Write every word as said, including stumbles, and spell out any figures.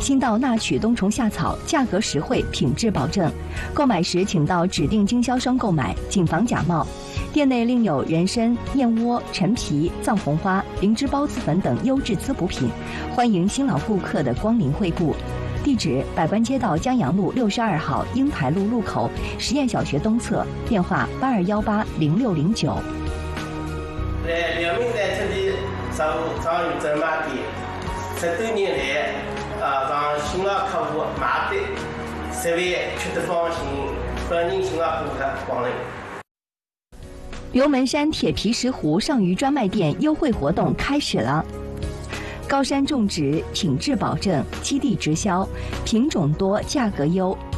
新到纳曲冬虫夏草，价格实惠，品质保证。购买时请到指定经销商购买，谨防假冒。店内另有人参、燕窝、陈皮、藏红花、灵芝孢子粉等优质滋补品，欢迎新老顾客的光临惠顾。地址：百官街道江阳路六十二号英台路路口实验小学东侧，电话八二幺八零六零九。 在辽宁在这里上上有专卖店，十多年来，啊，让新老客户买的，十万吃得放心，欢迎新老顾客光临。 刘门山铁皮石斛上虞专卖店优惠活动开始了。高山种植，品质保证，基地直销，品种多，价格优，